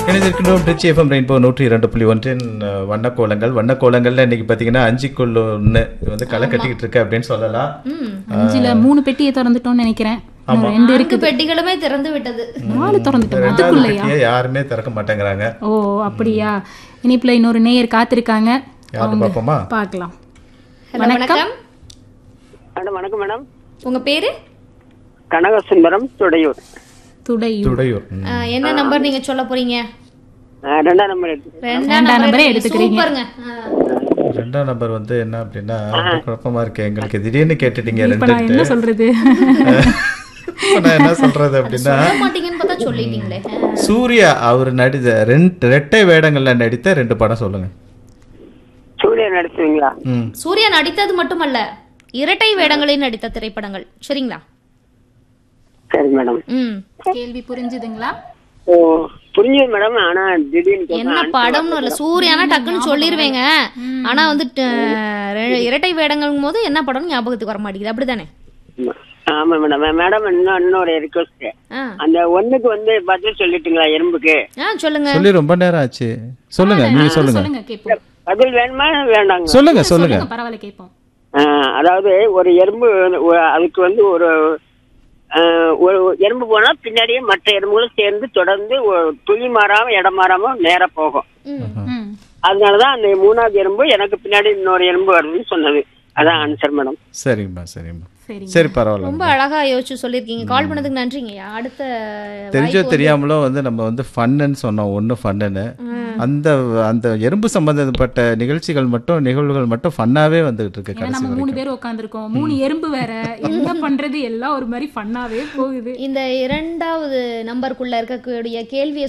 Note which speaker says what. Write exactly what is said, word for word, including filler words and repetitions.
Speaker 1: இணைந்திருக்கின்றோம் Trichy FM rainbow நூற்றி இரண்டு புள்ளி ஒன்றின் அஹ், வண்ணக்கோலங்கள் வண்ணக்கோலங்கள்ல இன்னைக்கு பாத்தீங்கன்னா அஞ்சுக்குள்ள ஒண்ணு இது வந்து களை கட்டிக்கிட்டு இருக்கு அப்படின்னு சொல்லலாம்.
Speaker 2: அஞ்சுல மூணு பெட்டியை திறந்துட்டோம்னு நினைக்கிறேன். இன்னும் ரெண்டு
Speaker 3: நான்கு
Speaker 2: இருக்கு.
Speaker 3: பெட்டிகளுமே திறந்து விட்டது.
Speaker 2: நாலு திறந்துட்டோம்.
Speaker 1: ரெண்டாவது
Speaker 2: அதுக்குள்ளயா?
Speaker 1: பெட்டியை யாருமே திறக்க மாட்டேங்கிறாங்க.
Speaker 2: ஓ அப்படியா? இனிப்புல இன்னொரு நேயர் காத்திருக்காங்க.
Speaker 1: யாரு பாப்போமா?
Speaker 2: பார்க்கலாம்.
Speaker 3: ஹலோ,
Speaker 2: வணக்கம்.
Speaker 3: வணக்கம்.
Speaker 4: மேடம் வணக்கம் மேடம்.
Speaker 3: உங்க பேரு?
Speaker 4: கனகசுந்தரம் துடையூர்.
Speaker 2: துடையூர்.
Speaker 1: துடையூர். ம்.
Speaker 3: ஆ, என்ன நம்பர் நீங்க சொல்ல போறீங்க?
Speaker 4: ஆ, ரெண்டாம் நம்பர் எடுத்து.
Speaker 3: ரெண்டாம்
Speaker 2: ரெண்டாம்
Speaker 3: நம்பரே
Speaker 2: நம்பரே
Speaker 3: எடுத்துக்கிறீங்க.
Speaker 2: எடுத்துக்கிறீங்க.
Speaker 3: சூப்பருங்க. ஆ.
Speaker 1: ரெண்டாம் நம்பர் வந்து என்ன அப்படின்னா ரொம்ப குழப்பமா இருக்கு எங்களுக்கு. திடீர்னு கேட்டுட்டீங்க
Speaker 2: இப்ப நான் என்ன
Speaker 1: ரெண்டு.
Speaker 2: சொல்றது?
Speaker 1: இப்ப நான் என்ன சொல்றது அப்படின்னா
Speaker 3: சொல்ல மாட்டீங்கன்னு பார்த்தா சொல்லிட்டீங்களே.
Speaker 1: சூர்யா அவர் நடித்த ரெண்டு ரெட்டை வேடங்கள்ல நடித்த ரெண்டு படம் சொல்லுங்க.
Speaker 4: சூர்யா நடிச்சுவீங்களா?
Speaker 1: ம்.
Speaker 3: சூர்யா நடித்தது மட்டுமல்ல, இரட்டை வேடங்களில் நடித்த திரைப்படங்கள். சரிங்களா?
Speaker 4: சரி மேடம்.
Speaker 3: ம்.
Speaker 2: கேள்வி புரிஞ்சுதுங்களா?
Speaker 4: ஓ புரிஞ்சுது மேடம். ஆனா திடீர்னு
Speaker 3: என்ன படம்னு இல்ல, சூர்யானா டக்குன்னு சொல்லிருவேங்க. ஆனா வந்து ட- ரெ- இரட்டை வேடங்களும் போது என்ன படம்னு ஞாபகத்துக்கு வர மாட்டேங்குது. அப்படிதானே?
Speaker 4: கேட்க- ஆமா மேடம். மேடம் இன்னும் இன்னொரு ரிக்வஸ்ட்.
Speaker 3: ஆ.
Speaker 4: அந்த ஒண்ணுக்கு வந்து பதில் சொல்லிட்டுங்களா எறும்புக்கு?
Speaker 3: ஆ, சொல்லுங்க.
Speaker 1: சொல்லி ரொம்ப நேரம் ஆச்சு. சொல்லுங்க நீங்க சொல்லுங்க.
Speaker 2: சொல்லுங்க கேப்போம்.
Speaker 4: பதில் வேணுமா வேண்டாங்க?
Speaker 1: சொல்லுங்க சொல்லுங்க.
Speaker 2: சொல்லுங்க பரவாயில்ல கேப்போம்.
Speaker 4: ஆ, அதாவது ஒரு எறும்பு ஒ- அதுக்கு வந்து ஒரு ஆ, ஒரு எறும்பு போனா பின்னாடியே மற்ற எறும்புகளும் சேர்ந்து தொடர்ந்து ஒ- துளி மாறாம இடம் மாறாம நேரா போகும்.
Speaker 3: ம்.
Speaker 2: ம்.
Speaker 4: அதனாலதான் அந்த மூணாவது எறும்பு எனக்கு பின்னாடி இன்னொரு எறும்பு வருதுன்னு சொன்னது. அதான் ஆன்சர் மேடம்.
Speaker 1: சரிங்கம்மா சரிங்கம்மா.
Speaker 2: சரிங்க.
Speaker 1: சரி பரவாயில்ல.
Speaker 3: ரொம்ப அழகா யோசிச்சு சொல்லிருக்கீங்க. கால் பண்ணதுக்கு நன்றிங்கய்யா. அடுத்த
Speaker 1: தெரிஞ்சோ
Speaker 3: வாய்ப்பு
Speaker 1: தெரியாமலோ வந்து நம்ம வந்து ஃபன்னுன்னு சொன்னோம். ஒன்று ஃபன்னுன்னு அந்த அந்த எறும்பு சம்பந்தப்பட்ட நிகழ்ச்சிகள் மட்டும் நிகழ்வுகள் மட்டும் ஃபன்னாவே வந்துகிட்டு இருக்கு
Speaker 2: ஏன்னா
Speaker 1: கடைசி
Speaker 2: நம்ம மூணு
Speaker 1: வரைக்கும்.
Speaker 2: பேர் உட்காந்துருக்கோம். மூணு எறும்பு வேற. என்ன பண்றது? எல்லாம் ஒரு மாதிரி ஃபன்னாவே போகுது.
Speaker 3: இந்த இரண்டாவது நம்பருக்குள்ள இருக்கக்கூடிய கேள்வியை